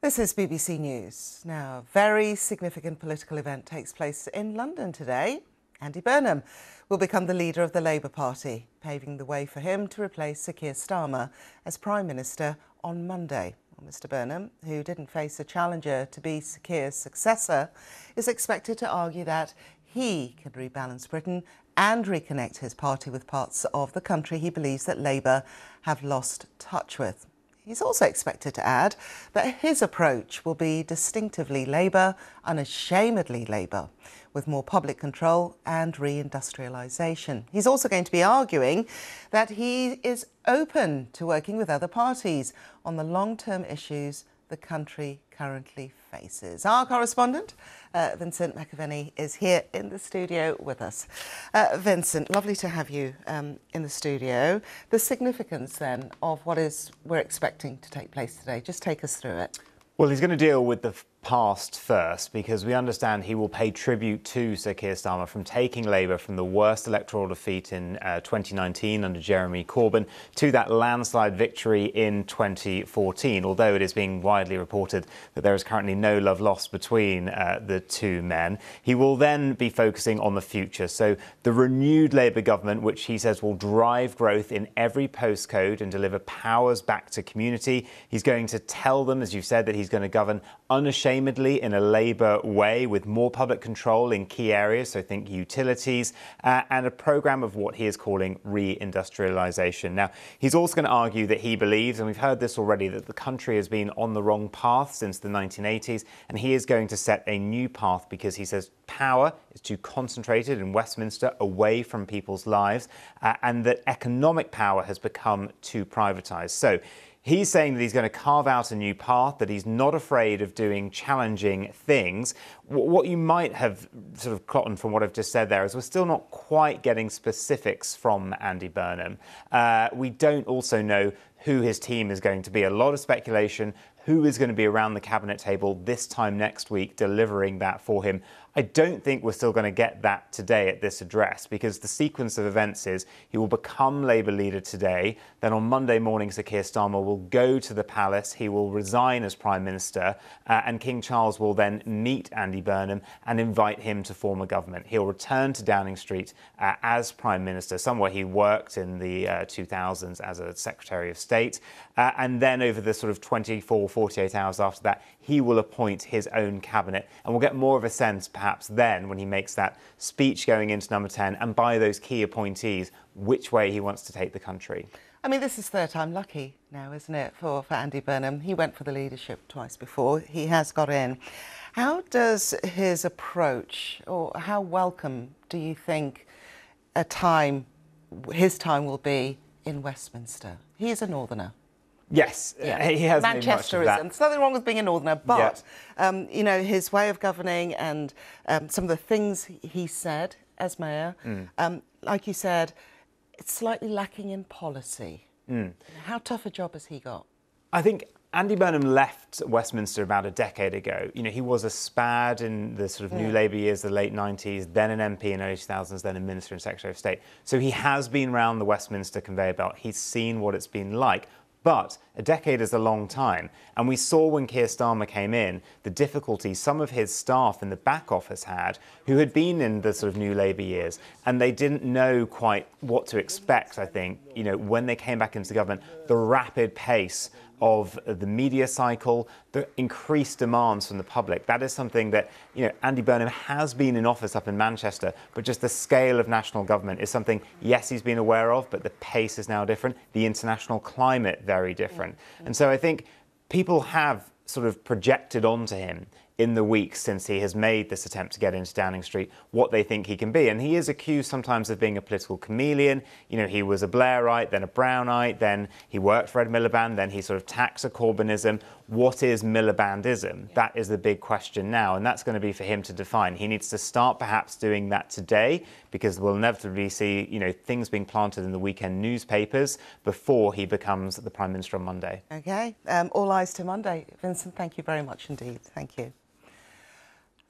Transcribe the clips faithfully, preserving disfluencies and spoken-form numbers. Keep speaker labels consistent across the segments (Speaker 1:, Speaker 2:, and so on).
Speaker 1: This is B B C News. Now, a very significant political event takes place in London today. Andy Burnham will become the leader of the Labour Party, paving the way for him to replace Sir Keir Starmer as Prime Minister on Monday. Well, Mr Burnham, who didn't face a challenger to be Sir Keir's successor, is expected to argue that he can rebalance Britain and reconnect his party with parts of the country he believes that Labour have lost touch with. He's also expected to add that his approach will be distinctively Labour, unashamedly Labour, with more public control and reindustrialisation. He's also going to be arguing that he is open to working with other parties on the long-term issues the country currently faces. Our correspondent, uh, Vincent McAvenny, is here in the studio with us. Uh, Vincent, lovely to have you um, in the studio. The significance then of what is we're expecting to take place today, just take us through it.
Speaker 2: Well, he's going to deal with the past first, because we understand he will pay tribute to Sir Keir Starmer from taking Labour from the worst electoral defeat in uh, twenty nineteen under Jeremy Corbyn to that landslide victory in twenty fourteen, although it is being widely reported that there is currently no love lost between uh, the two men. He will then be focusing on the future, so the renewed Labour government, which he says will drive growth in every postcode and deliver powers back to community. He's going to tell them, as you've said, that he's going to govern unashamedly in a Labour way, with more public control in key areas, so think utilities, uh, and a programme of what he is calling reindustrialisation. Now, he's also going to argue that he believes, and we've heard this already, that the country has been on the wrong path since the nineteen eighties, and he is going to set a new path because he says power is too concentrated in Westminster, away from people's lives, uh, and that economic power has become too privatised. So he's saying that he's going to carve out a new path, that he's not afraid of doing challenging things. What you might have sort of gotten from what I've just said there is we're still not quite getting specifics from Andy Burnham. Uh, we don't also know who his team is going to be. A lot of speculation, who is going to be around the cabinet table this time next week delivering that for him. I don't think we're still going to get that today at this address, because the sequence of events is he will become Labour leader today. Then on Monday morning, Sir Keir Starmer will go to the palace. He will resign as Prime Minister, uh, and King Charles will then meet Andy Burnham and invite him to form a government. He'll return to Downing Street uh, as Prime Minister, somewhere he worked in the uh, two thousands as a Secretary of State. Uh, and then over the sort of twenty-four, forty-eight hours after that, he will appoint his own cabinet. And we'll get more of a sense perhaps then, when he makes that speech going into number ten, and by those key appointees, which way he wants to take the country.
Speaker 1: I mean, this is third time lucky now, isn't it, for, for Andy Burnham? He went for the leadership twice before. He has got in. How does his approach, or how welcome do you think a time, his time will be in Westminster? He is a northerner.
Speaker 2: Yes, yeah. He has made much of that.
Speaker 1: Manchesterism. There's nothing wrong with being a northerner, but yeah. um, you know, his way of governing and um, some of the things he said as mayor, mm. um, like you said, it's slightly lacking in policy. Mm. How tough a job has he got?
Speaker 2: I think Andy Burnham left Westminster about a decade ago. You know, he was a spad in the sort of New mm. Labour years, the late nineties, then an M P in the early two thousands, then a Minister and Secretary of State. So he has been around the Westminster conveyor belt. He's seen what it's been like. But a decade is a long time, and we saw when Keir Starmer came in the difficulty some of his staff in the back office had, who had been in the sort of New Labour years, and they didn't know quite what to expect, I think, you know, when they came back into the government, the rapid pace of the media cycle, the increased demands from the public. That is something that, you know, Andy Burnham has been in office up in Manchester, but just the scale of national government is something, yes, he's been aware of, but the pace is now different, the international climate very different. Mm-hmm. And so I think people have sort of projected onto him in the weeks since he has made this attempt to get into Downing Street what they think he can be. And he is accused sometimes of being a political chameleon. You know, he was a Blairite, then a Brownite, then he worked for Ed Miliband, then he sort of taxed a Corbynism. What is Milibandism? That is the big question now, and that's going to be for him to define. He needs to start perhaps doing that today, because we'll inevitably see, you know, things being planted in the weekend newspapers before he becomes the Prime Minister on Monday.
Speaker 1: OK, um, all eyes to Monday. Vincent, thank you very much indeed. Thank you.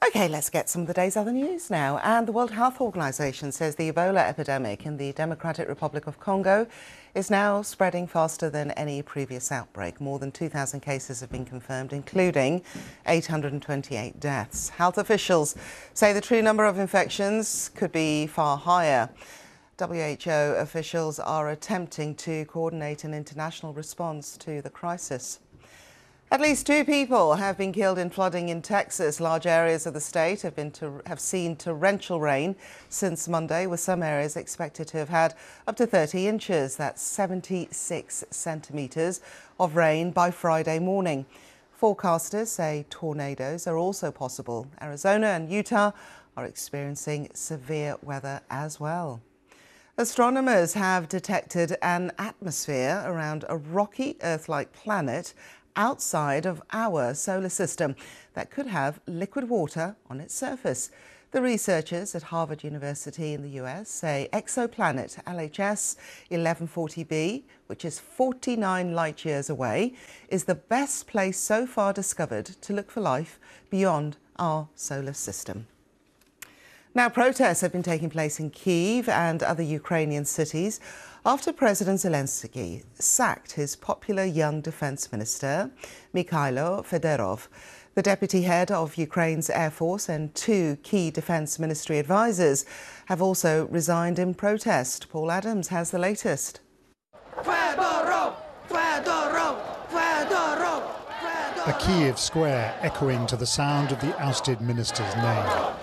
Speaker 1: OK, let's get some of the day's other news now. And the World Health Organization says the Ebola epidemic in the Democratic Republic of Congo is now spreading faster than any previous outbreak. More than two thousand cases have been confirmed, including eight hundred twenty-eight deaths. Health officials say the true number of infections could be far higher. W H O officials are attempting to coordinate an international response to the crisis. At least two people have been killed in flooding in Texas. Large areas of the state have been to, have seen torrential rain since Monday, with some areas expected to have had up to thirty inches. That's seventy-six centimetres of rain by Friday morning. Forecasters say tornadoes are also possible. Arizona and Utah are experiencing severe weather as well. Astronomers have detected an atmosphere around a rocky Earth-like planet outside of our solar system that could have liquid water on its surface. The researchers at Harvard University in the U S say exoplanet L H S eleven forty b, which is forty-nine light years away, is the best place so far discovered to look for life beyond our solar system. Now, protests have been taking place in Kyiv and other Ukrainian cities after President Zelensky sacked his popular young defence minister, Mikhailo Fedorov. The deputy head of Ukraine's Air Force and two key defence ministry advisors have also resigned in protest. Paul Adams has the latest.
Speaker 3: Fedorov! Fedorov! Fedorov! Fedorov!
Speaker 4: A Kyiv square echoing to the sound of the ousted minister's name.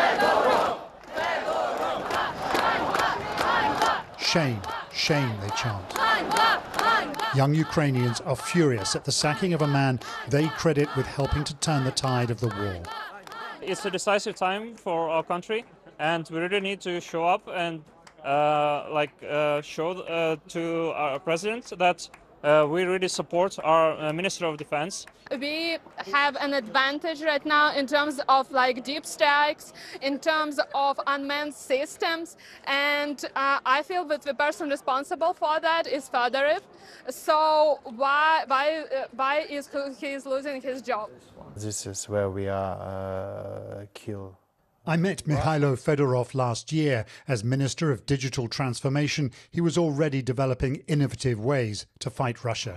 Speaker 4: Shame, shame, they chant. Young Ukrainians are furious at the sacking of a man they credit with helping to turn the tide of the war.
Speaker 5: It's a decisive time for our country, and we really need to show up and uh, like uh, show uh, to our president that uh, we really support our uh, Minister of Defense.
Speaker 6: We have an advantage right now in terms of like deep strikes, in terms of unmanned systems, and uh, I feel that the person responsible for that is Fedorov. So why why uh, why is he is losing his job?
Speaker 7: This is where we are uh, killed.
Speaker 4: I met Mikhailo Fedorov last year. As Minister of Digital Transformation, he was already developing innovative ways to fight Russia,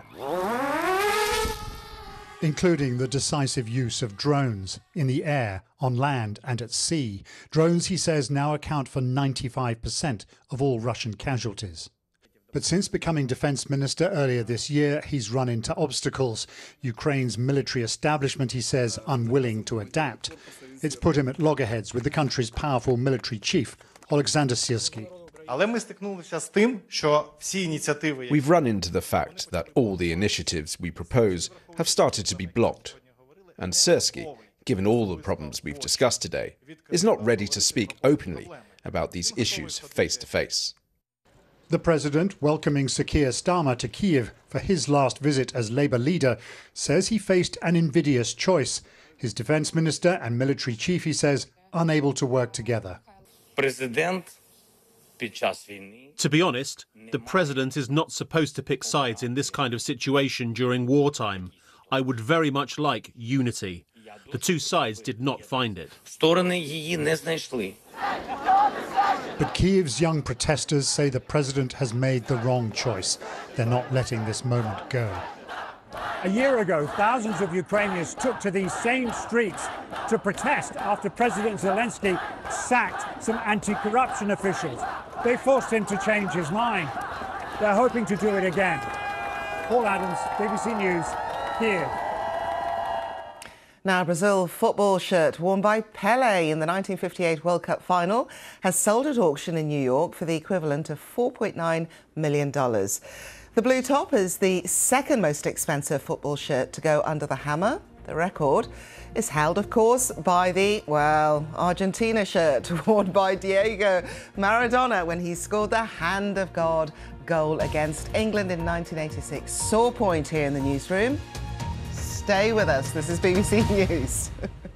Speaker 4: including the decisive use of drones in the air, on land and at sea. Drones, he says, now account for ninety-five percent of all Russian casualties. But since becoming defence minister earlier this year, he's run into obstacles. Ukraine's military establishment, he says, unwilling to adapt. It's put him at loggerheads with the country's powerful military chief, Oleksandr Syrsky.
Speaker 8: We've run into the fact that all the initiatives we propose have started to be blocked. And Syrsky, given all the problems we've discussed today, is not ready to speak openly about these issues face to face.
Speaker 4: The president, welcoming Sir Keir Starmer to Kyiv for his last visit as Labour leader, says he faced an invidious choice. His defence minister and military chief, he says, unable to work together.
Speaker 9: To be honest, the president is not supposed to pick sides in this kind of situation during wartime. I would very much like unity. The two sides did not find it.
Speaker 4: But Kyiv's young protesters say the president has made the wrong choice. They're not letting this moment go.
Speaker 10: A year ago, thousands of Ukrainians took to these same streets to protest after President Zelensky sacked some anti-corruption officials. They forced him to change his mind. They're hoping to do it again. Paul Adams, B B C News, Kyiv.
Speaker 1: Now, a Brazil football shirt worn by Pelé in the nineteen fifty-eight World Cup final has sold at auction in New York for the equivalent of four point nine million dollars. The blue top is the second most expensive football shirt to go under the hammer. The record is held, of course, by the, well, Argentina shirt worn by Diego Maradona when he scored the Hand of God goal against England in nineteen eighty-six. Sore point here in the newsroom. Stay with us. This is B B C News.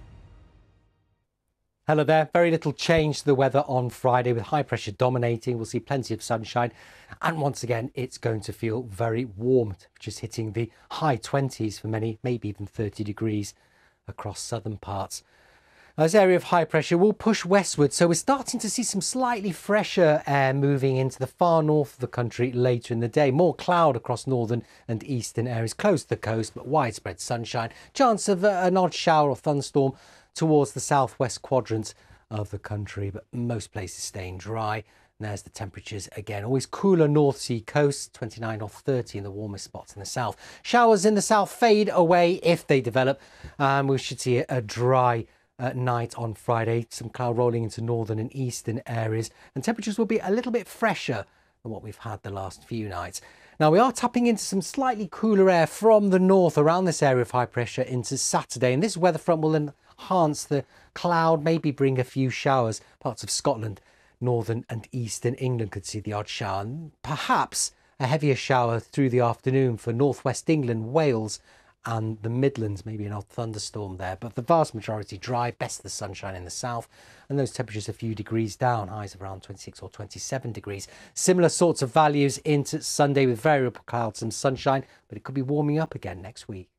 Speaker 11: Hello there. Very little change to the weather on Friday with high pressure dominating. We'll see plenty of sunshine. And once again, it's going to feel very warm, which is hitting the high twenties for many, maybe even thirty degrees across southern parts. This area of high pressure will push westward, so we're starting to see some slightly fresher air moving into the far north of the country later in the day. More cloud across northern and eastern areas close to the coast, but widespread sunshine. Chance of an odd shower or thunderstorm towards the southwest quadrant of the country, but most places staying dry. And there's the temperatures again. Always cooler North Sea coast, twenty-nine or thirty in the warmest spots in the south. Showers in the south fade away if they develop. Um, we should see a dry uh, night on Friday. Some cloud rolling into northern and eastern areas. And temperatures will be a little bit fresher than what we've had the last few nights. Now, we are tapping into some slightly cooler air from the north around this area of high pressure into Saturday. And this weather front will enhance the cloud, maybe bring a few showers. Parts of Scotland, northern and eastern England could see the odd shower, and perhaps a heavier shower through the afternoon for northwest England, Wales and the Midlands, maybe an odd thunderstorm there, but the vast majority dry, best of the sunshine in the south, and those temperatures a few degrees down, highs of around twenty-six or twenty-seven degrees. Similar sorts of values into Sunday with variable clouds and sunshine, but it could be warming up again next week.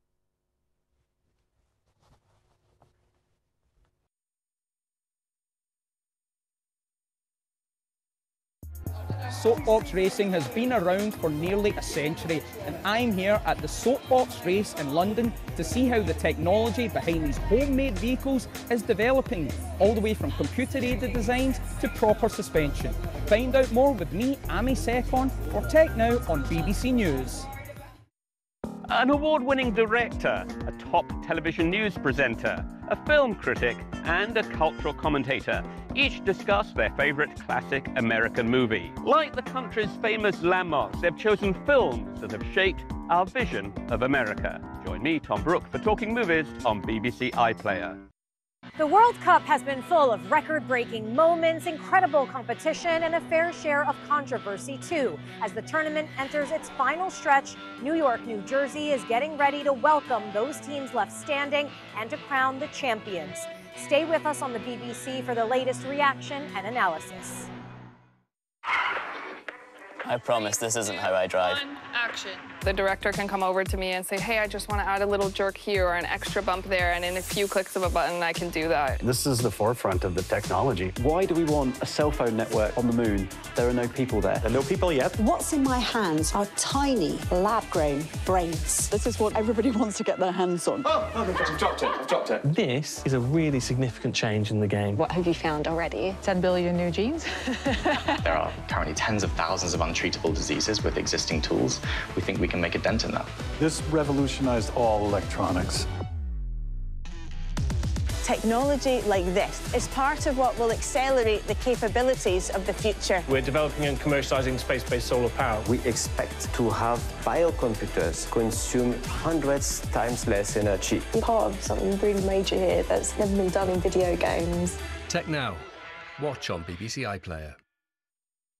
Speaker 12: Soapbox racing has been around for nearly a century, and I'm here at the Soapbox race in London to see how the technology behind these homemade vehicles is developing, all the way from computer-aided designs to proper suspension. Find out more with me, Amy Secon, for Tech Now on B B C News.
Speaker 13: An award-winning director, a top television news presenter, a film critic and a cultural commentator each discuss their favourite classic American movie. Like the country's famous landmarks, they've chosen films that have shaped our vision of America. Join me, Tom Brooke, for Talking Movies on B B C iPlayer.
Speaker 14: The World Cup has been full of record-breaking moments, incredible competition, and a fair share of controversy, too. As the tournament enters its final stretch, New York, New Jersey is getting ready to welcome those teams left standing and to crown the champions. Stay with us on the B B C for the latest reaction and analysis.
Speaker 15: I promise this isn't how I drive.
Speaker 16: Action. The director can come over to me and say, hey, I just want to add a little jerk here or an extra bump there, and in a few clicks of a button, I can do that.
Speaker 17: This is the forefront of the technology. Why do we want a cell phone network on the moon? There are no people there. There are no people yet.
Speaker 18: What's in my hands are tiny, lab-grown brains. This is what everybody wants to get their hands on.
Speaker 17: Oh, oh my God, I've dropped it, I've dropped it. This is a really significant change in the game.
Speaker 19: What have you found already? ten billion new genes?
Speaker 20: There are currently tens of thousands of untreatable diseases with existing tools. We think we can make a dent in that.
Speaker 17: This revolutionized all electronics.
Speaker 21: Technology like this is part of what will accelerate the capabilities of the future.
Speaker 22: We're developing and commercializing space-based solar power.
Speaker 23: We expect to have biocomputers consume hundreds times less energy.
Speaker 24: I'm part of something really major here that's never been done in video games.
Speaker 25: Tech Now. Watch on B B C iPlayer.